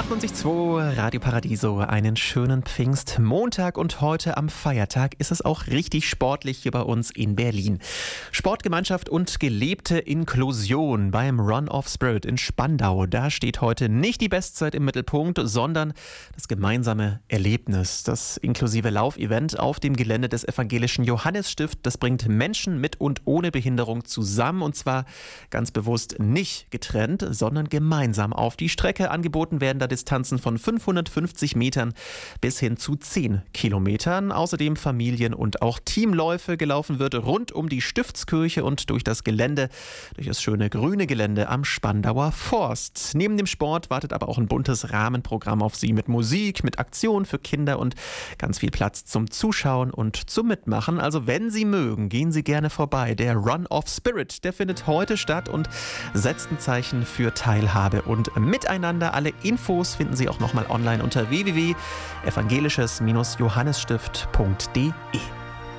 98.2 Radio Paradiso, einen schönen Pfingstmontag und heute am Feiertag ist es auch richtig sportlich hier bei uns in Berlin. Sportgemeinschaft und gelebte Inklusion beim Run of Spirit in Spandau. Da steht heute nicht die Bestzeit im Mittelpunkt, sondern das gemeinsame Erlebnis. Das inklusive Laufevent auf dem Gelände des evangelischen Johannesstift, das bringt Menschen mit und ohne Behinderung zusammen und zwar ganz bewusst nicht getrennt, sondern gemeinsam auf die Strecke. Angeboten werden da Distanzen von 550 Metern bis hin zu 10 Kilometern. Außerdem Familien- und auch Teamläufe. Gelaufen wird rund um die Stiftskirche und durch das Gelände, durch das schöne grüne Gelände am Spandauer Forst. Neben dem Sport wartet aber auch ein buntes Rahmenprogramm auf Sie mit Musik, mit Aktionen für Kinder und ganz viel Platz zum Zuschauen und zum Mitmachen. Also wenn Sie mögen, gehen Sie gerne vorbei. Der Run of Spirit, der findet heute statt und setzt ein Zeichen für Teilhabe und Miteinander. Alle Infos finden Sie auch nochmal online unter www.evangelisches-johannesstift.de.